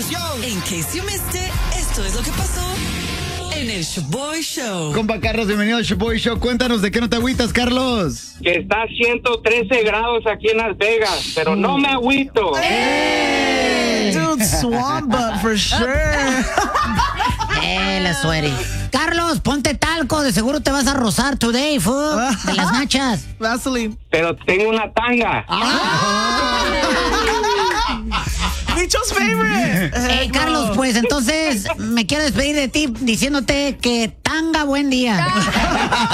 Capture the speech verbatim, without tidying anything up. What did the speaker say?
In case you missed it, esto es lo que pasó en el Shoboy Show. Compa Carlos, bienvenido al Shoboy Show. Cuéntanos de qué no te agüitas, Carlos. Que está a ciento trece grados aquí en Las Vegas, pero no me agüito. Hey, dude, swamp butt for sure. Eh, la sueri. Carlos, ponte talco, de seguro te vas a rozar today, fool, de las nachas. Vaseline. Pero tengo una tanga. Micho's favorite. Hey, Carlos, pues entonces me quiero despedir de ti diciéndote que tanga buen día.